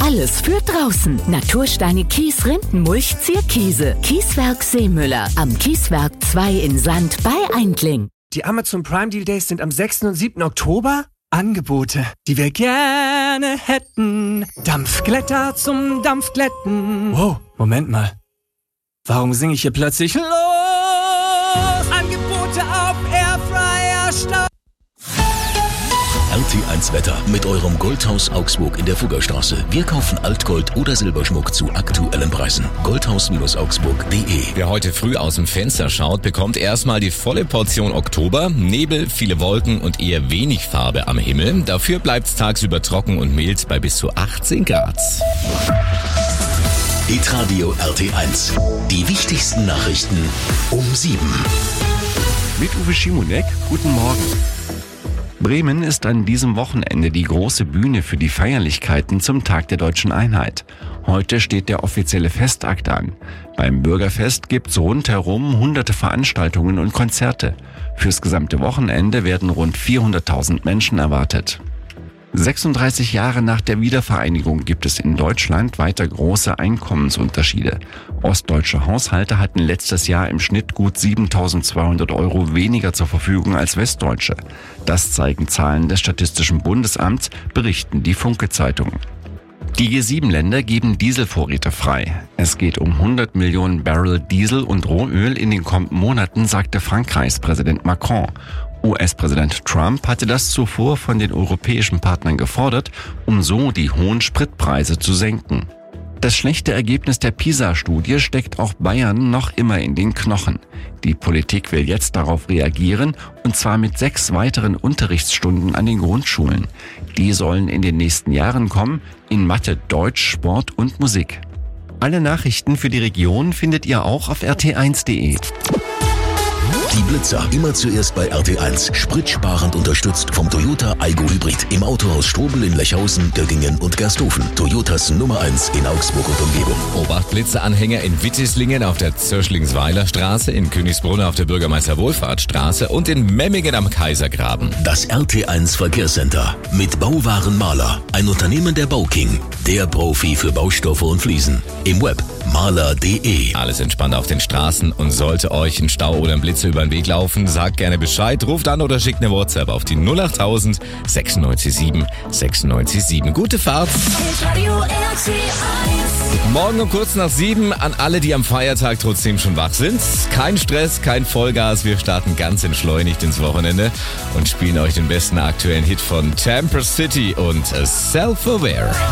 Alles für draußen. Natursteine, Kies, Rindenmulch, Zierkiese. Kieswerk Seemüller. Am Kieswerk 2 in Sand bei Eindling. Die Amazon Prime Deal Days sind am 6. und 7. Oktober. Angebote, die wir gerne hätten. Dampfglätter zum Dampfglätten. Wow, Moment mal. Warum singe ich hier plötzlich los? Angebote auf Airfryer Start. RT1 Wetter mit eurem Goldhaus Augsburg in der Fuggerstraße. Wir kaufen Altgold oder Silberschmuck zu aktuellen Preisen. Goldhaus-augsburg.de. Wer heute früh aus dem Fenster schaut, bekommt erstmal die volle Portion Oktober. Nebel, viele Wolken und eher wenig Farbe am Himmel. Dafür bleibt's tagsüber trocken und mild bei bis zu 18 Grad. Hitradio RT1. Die wichtigsten Nachrichten um 7. Mit Uwe Schimonek, guten Morgen. Bremen ist an diesem Wochenende die große Bühne für die Feierlichkeiten zum Tag der Deutschen Einheit. Heute steht der offizielle Festakt an. Beim Bürgerfest gibt's rundherum hunderte Veranstaltungen und Konzerte. Fürs gesamte Wochenende werden rund 400.000 Menschen erwartet. 36 Jahre nach der Wiedervereinigung gibt es in Deutschland weiter große Einkommensunterschiede. Ostdeutsche Haushalte hatten letztes Jahr im Schnitt gut 7.200 € weniger zur Verfügung als Westdeutsche. Das zeigen Zahlen des Statistischen Bundesamts, berichten die Funke-Zeitungen. Die G7-Länder geben Dieselvorräte frei. Es geht um 100 Millionen Barrel Diesel und Rohöl in den kommenden Monaten, sagte Frankreichs Präsident Macron. US-Präsident Trump hatte das zuvor von den europäischen Partnern gefordert, um so die hohen Spritpreise zu senken. Das schlechte Ergebnis der PISA-Studie steckt auch Bayern noch immer in den Knochen. Die Politik will jetzt darauf reagieren, und zwar mit 6 weiteren Unterrichtsstunden an den Grundschulen. Die sollen in den nächsten Jahren kommen, in Mathe, Deutsch, Sport und Musik. Alle Nachrichten für die Region findet ihr auch auf rt1.de. Die Blitzer immer zuerst bei RT1. Spritsparend unterstützt vom Toyota Aygo Hybrid. Im Autohaus Strobel in Lechhausen, Göggingen und Gersthofen. Toyotas Nummer 1 in Augsburg und Umgebung. Obacht, Blitzeranhänger in Wittislingen auf der Zöschlingsweiler Straße, in Königsbrunn auf der Bürgermeister-Wohlfahrtsstraße und in Memmingen am Kaisergraben. Das RT1 Verkehrscenter mit Bauwaren Mahler. Ein Unternehmen der Bauking. Der Profi für Baustoffe und Fliesen. Im Web mahler.de. Alles entspannt auf den Straßen, und sollte euch ein Stau oder ein Blitzer über den Weg laufen, sagt gerne Bescheid, ruft an oder schickt eine WhatsApp auf die 08000 967 967. Gute Fahrt! Morgen um kurz nach 7 an alle, die am Feiertag trotzdem schon wach sind. Kein Stress, kein Vollgas, wir starten ganz entschleunigt ins Wochenende und spielen euch den besten aktuellen Hit von Tampa City und Self-Aware.